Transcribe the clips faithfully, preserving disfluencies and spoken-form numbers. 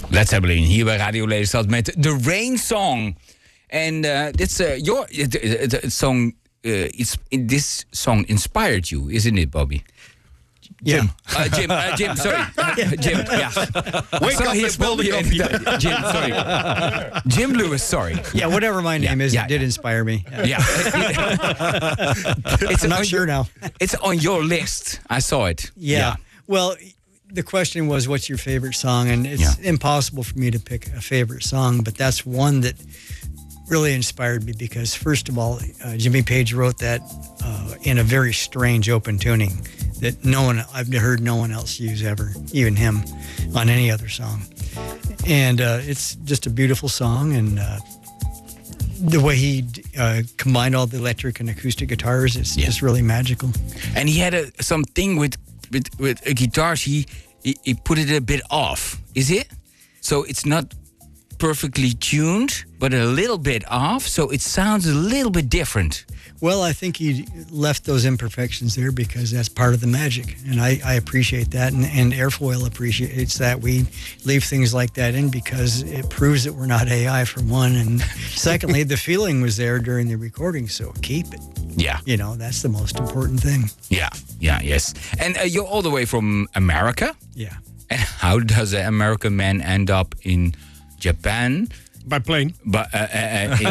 Let's have a listen hier bij Radio Lelystad met The Rain Song. And uh, it's uh, your the, the song. Uh, it's this song inspired you, isn't it, Bobby? Yeah. Jim, uh, Jim, uh, Jim, sorry, Jim, yeah. Wake up, here, Bobby. Jim, sorry, Jim Lewis, sorry. Yeah, whatever my name yeah, is, yeah, it did yeah. inspire me. Yeah, it's I'm not sure now. It's on your list. I saw it. Yeah. yeah. Well, the question was, what's your favorite song? And it's Yeah. impossible for me to pick a favorite song, but that's one that really inspired me because, first of all, uh, Jimmy Page wrote that uh, in a very strange open tuning that no one, I've heard no one else use ever, even him, on any other song. And uh, it's just a beautiful song, and uh, the way he uh, combined all the electric and acoustic guitars is Yeah. just really magical. And he had a, something with with with uh, guitars. He, he he put it a bit off. Is it? So it's not perfectly tuned, but a little bit off. So it sounds a little bit different. Well, I think he left those imperfections there because that's part of the magic, and I, I appreciate that, and, and Airfoil appreciates that. We leave things like that in because it proves that we're not A I, for one, and secondly, the feeling was there during the recording, so keep it. Yeah. You know, that's the most important thing. Yeah. Yeah. Yes. And uh, you're all the way from America. Yeah. And how does an American man end up in Japan? By plane. But uh, uh, uh,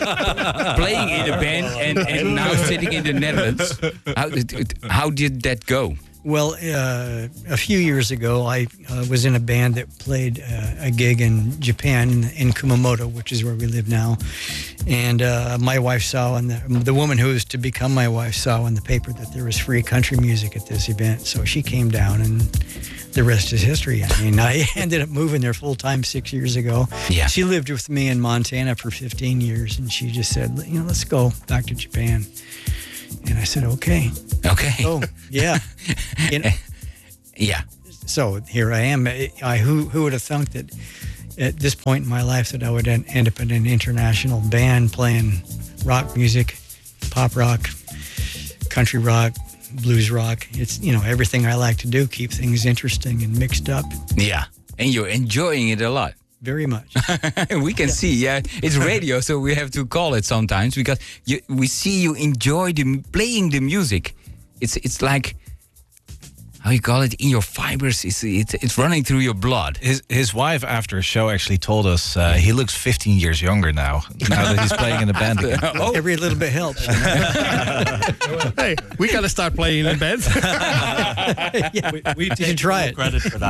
in playing in a band and, and now sitting in the Netherlands. How did, how did that go? Well, uh, a few years ago, I uh, was in a band that played uh, a gig in Japan, in Kumamoto, which is where we live now. And uh, my wife saw, and the, the woman who was to become my wife saw in the paper that there was free country music at this event. So she came down, and the rest is history. I mean, I ended up moving there full time six years ago. Yeah. She lived with me in Montana for fifteen years, and she just said, you know, let's go back to Japan. And I said, okay. Okay. Oh, yeah. You know, Yeah. so here I am. I, I who who would have thunk that at this point in my life that I would en- end up in an international band playing rock music, pop rock, country rock, blues rock. It's, you know, everything I like to do, keep things interesting and mixed up. Yeah. And you're enjoying it a lot. Very much. We can see, yeah, it's radio, so we have to call it sometimes because you, we see you enjoy the playing the music. It's it's like, how you call it, in your fibers. It's it's, it's running through your blood. His his wife after a show actually told us uh, he looks fifteen years younger now. Now that he's playing in a band again. Oh, Every little bit helps. Hey, we got to start playing in bed. Yeah, We, we you take can try full it. credit for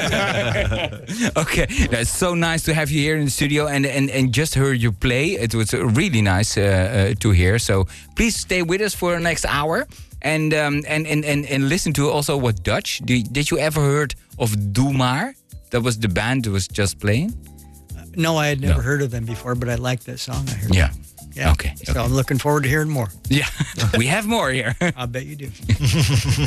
that. okay, that's so nice to have you here in the studio and and, and just heard you play. It was really nice uh, uh, to hear. So please stay with us for the next hour and um, and, and, and and listen to also what Dutch. Did, did you ever heard of Doe Maar? That was the band that was just playing. No, I had never No. heard of them before, but I liked that song I heard. Yeah. Yeah. Okay, So okay. I'm looking forward to hearing more. Yeah, we have more here. I bet you do.